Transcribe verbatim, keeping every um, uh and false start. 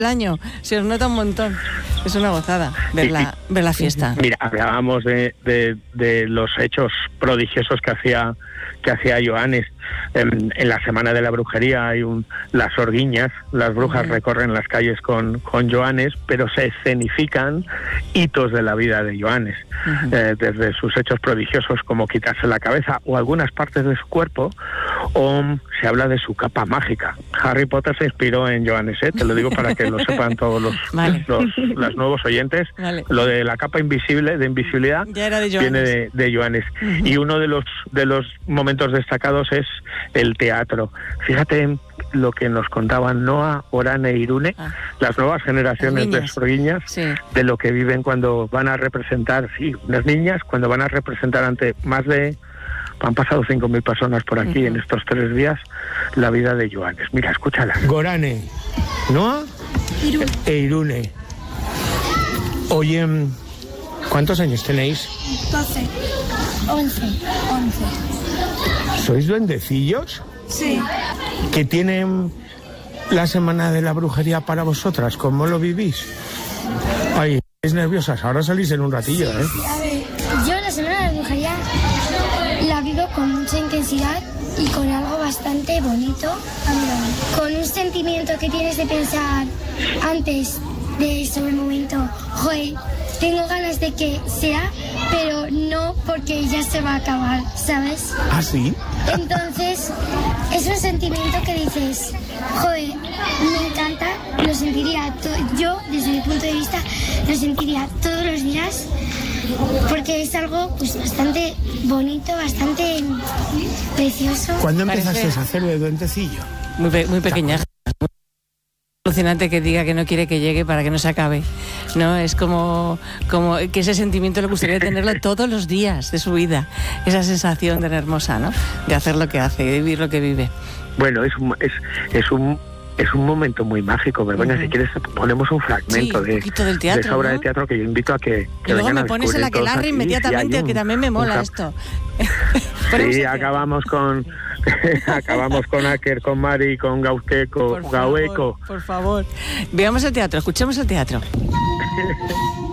el año, se os nota un montón. Es una gozada ver la, ver la fiesta. Mira, hablábamos de, de, de los hechos prodigiosos que hacía que hacía Joanes. En, en la Semana de la Brujería hay un, las orguiñas, las brujas uh-huh. recorren las calles con, con Joanes, pero se escenifican hitos de la vida de Joanes, uh-huh. eh, desde sus hechos prodigiosos como quitarse la cabeza o algunas partes de su cuerpo, o se habla de su capa mágica. Harry Potter se inspiró en Joanes, ¿eh? Te lo digo para que lo sepan todos los, vale. los, los nuevos oyentes. Vale. Lo de la capa invisible, de invisibilidad, ya era de viene de, de Joanes. Uh-huh. Y uno de los, de los momentos destacados es el teatro. Fíjate lo que nos contaban Noa, Orane e Irune, ah. las nuevas generaciones las de sorguiñas, sí. de lo que viven cuando van a representar, sí, las niñas, cuando van a representar ante más de... Han pasado cinco mil personas por aquí uh-huh. en estos tres días, la vida de Joanes. Mira, escúchala. Gorane, Noa Irune. e Irune. Oye, ¿cuántos años tenéis? doce. once. once. ¿Sois duendecillos? Sí. ¿Qué tienen la Semana de la Brujería para vosotras? ¿Cómo lo vivís? Ay, es nerviosas. Ahora salís en un ratillo, ¿eh? A ver, yo la Semana de la Brujería la vivo con mucha intensidad y con algo bastante bonito. Con un sentimiento que tienes de pensar antes de sobre el momento. Joder, tengo ganas de que sea, pero no porque ya se va a acabar, ¿sabes? ¿Ah, sí? Entonces, es un sentimiento que dices, joder, me encanta, lo sentiría to- yo, desde mi punto de vista, lo sentiría todos los días, porque es algo pues bastante bonito, bastante precioso. ¿Cuándo empezaste Parece... a hacer de duendecillo? Muy, pe- muy pequeña. Alucinante que diga que no quiere que llegue para que no se acabe, ¿no? Es como, como que ese sentimiento le gustaría tenerlo todos los días de su vida, esa sensación tan hermosa, ¿no? De hacer lo que hace, de vivir lo que vive. Bueno, es un, es, es un es un momento muy mágico, pero bueno, uh-huh. si quieres ponemos un fragmento sí, un de, del teatro, de esa obra ¿no? de teatro que yo invito a que, que y luego me a pones el aquelarre inmediatamente, un, que también me mola cap- esto. Sí, acabamos con acabamos con Aker, con Mari, con Gauqueco, por Gaueco. Favor, por favor, veamos el teatro, escuchemos el teatro.